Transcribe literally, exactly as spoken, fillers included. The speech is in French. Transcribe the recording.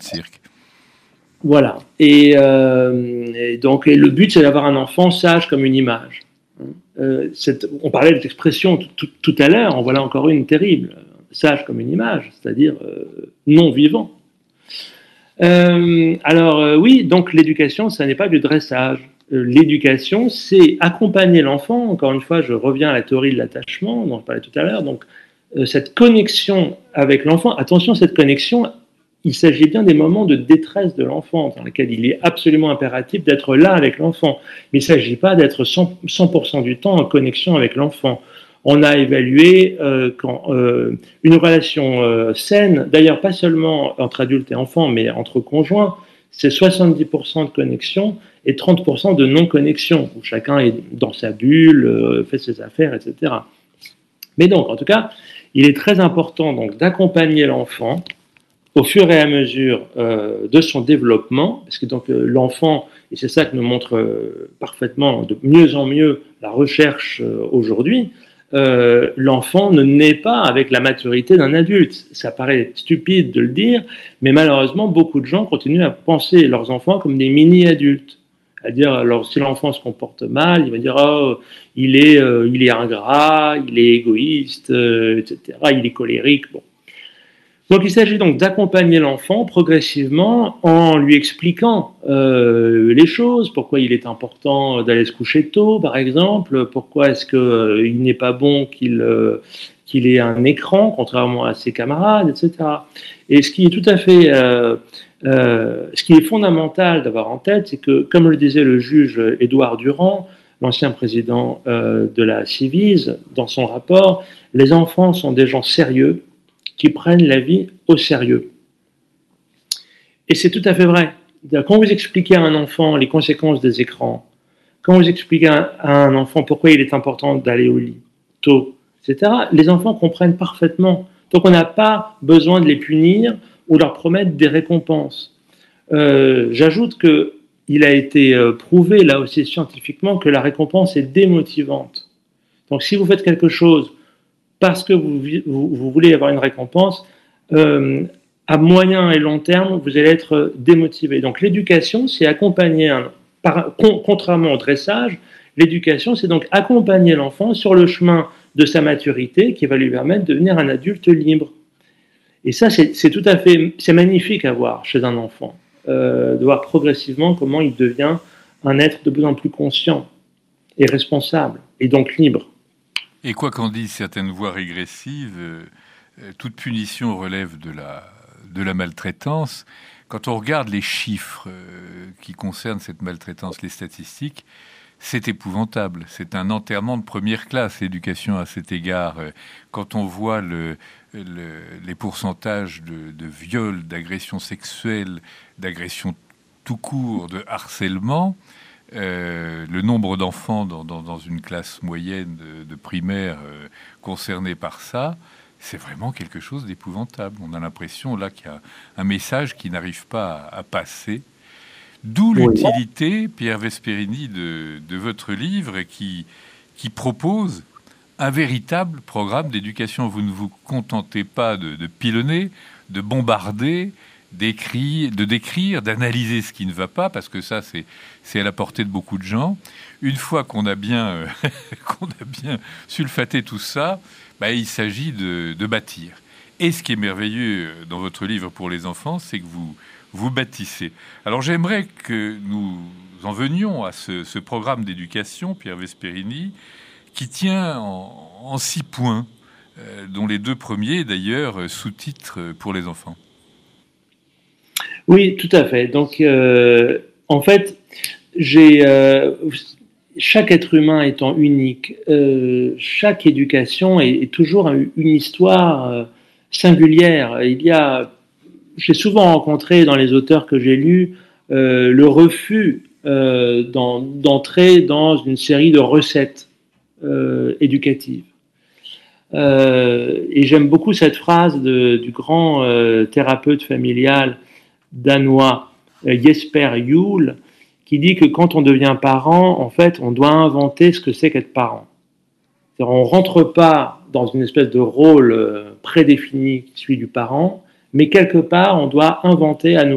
cirque. Voilà. Et, euh, et donc, et le but, c'est d'avoir un enfant sage comme une image. Euh, cette, on parlait de cette expression tout, tout, tout à l'heure, en voilà encore une terrible. Sage comme une image, c'est-à-dire euh, non vivant. Euh, alors euh, oui, donc l'éducation, ça n'est pas du dressage. Euh, l'éducation, c'est accompagner l'enfant. Encore une fois, je reviens à la théorie de l'attachement dont je parlais tout à l'heure. Donc euh, cette connexion avec l'enfant, attention, cette connexion, il s'agit bien des moments de détresse de l'enfant dans lesquels il est absolument impératif d'être là avec l'enfant. Mais il ne s'agit pas d'être cent pour cent du temps en connexion avec l'enfant. On a évalué euh, quand, euh, une relation euh, saine, d'ailleurs pas seulement entre adultes et enfants, mais entre conjoints, c'est soixante-dix pour cent de connexion et trente pour cent de non-connexion, où chacun est dans sa bulle, euh, fait ses affaires, et cetera. Mais donc, en tout cas, il est très important donc d'accompagner l'enfant au fur et à mesure euh, de son développement, parce que donc euh, l'enfant, et c'est ça que nous montre euh, parfaitement de mieux en mieux la recherche euh, aujourd'hui, euh, l'enfant ne naît pas avec la maturité d'un adulte. Ça paraît stupide de le dire, mais malheureusement, beaucoup de gens continuent à penser leurs enfants comme des mini-adultes. C'est-à-dire, alors, si l'enfant se comporte mal, il va dire, oh, il est, euh, il est ingrat, il est égoïste, euh, et cetera, il est colérique, bon. Donc il s'agit donc d'accompagner l'enfant progressivement en lui expliquant euh, les choses, pourquoi il est important d'aller se coucher tôt par exemple, pourquoi est-ce qu'il euh, n'est pas bon qu'il euh, qu'il ait un écran contrairement à ses camarades, et cetera. Et ce qui est tout à fait, euh, euh, ce qui est fondamental d'avoir en tête, c'est que comme le disait le juge Édouard Durand, l'ancien président euh, de la Civise, dans son rapport, les enfants sont des gens sérieux, qui prennent la vie au sérieux. Et c'est tout à fait vrai. Quand vous expliquez à un enfant les conséquences des écrans, quand vous expliquez à un enfant pourquoi il est important d'aller au lit tôt, et cetera, les enfants comprennent parfaitement. Donc on n'a pas besoin de les punir ou leur promettre des récompenses. Euh, j'ajoute qu'il a été prouvé, là aussi scientifiquement, que la récompense est démotivante. Donc si vous faites quelque chose parce que vous, vous, vous voulez avoir une récompense, euh, à moyen et long terme, vous allez être démotivé. Donc l'éducation, c'est accompagner, un, par, con, contrairement au dressage, l'éducation, c'est donc accompagner l'enfant sur le chemin de sa maturité qui va lui permettre de devenir un adulte libre. Et ça, c'est, c'est tout à fait, c'est magnifique à voir chez un enfant, euh, de voir progressivement comment il devient un être de plus en plus conscient et responsable, et donc libre. Et quoi qu'en disent certaines voix régressives, euh, toute punition relève de la, de la maltraitance. Quand on regarde les chiffres euh, qui concernent cette maltraitance, les statistiques, c'est épouvantable. C'est un enterrement de première classe, l'éducation à cet égard. Quand on voit le, le, les pourcentages de, de viols, d'agressions sexuelles, d'agressions tout court, de harcèlement, Euh, le nombre d'enfants dans, dans, dans une classe moyenne de, de primaire euh, concernés par ça, c'est vraiment quelque chose d'épouvantable. On a l'impression là qu'il y a un message qui n'arrive pas à, à passer. D'où oui. l'utilité, Pierre Vesperini, de, de votre livre qui, qui propose un véritable programme d'éducation. Vous ne vous contentez pas de, de pilonner, de bombarder, d'écrire, de décrire, d'analyser ce qui ne va pas, parce que ça, c'est, c'est à la portée de beaucoup de gens. Une fois qu'on a bien, euh, qu'on a bien sulfaté tout ça, bah, il s'agit de, de bâtir. Et ce qui est merveilleux dans votre livre pour les enfants, c'est que vous, vous bâtissez. Alors j'aimerais que nous en venions à ce, ce programme d'éducation, Pierre Vesperini, qui tient en, en six points, euh, dont les deux premiers, d'ailleurs, sous-titres pour les enfants. Oui, tout à fait. Donc, euh, en fait, j'ai, euh, chaque être humain étant unique, euh, chaque éducation est, est toujours une histoire euh, singulière. Il y a, j'ai souvent rencontré dans les auteurs que j'ai lus euh, le refus euh, dans, d'entrer dans une série de recettes euh, éducatives. Euh, et j'aime beaucoup cette phrase de, du grand euh, thérapeute familial danois Jesper Juul, qui dit que quand on devient parent, en fait, on doit inventer ce que c'est qu'être parent. C'est-à-dire, on ne rentre pas dans une espèce de rôle prédéfini qui suit du parent, mais quelque part, on doit inventer à nous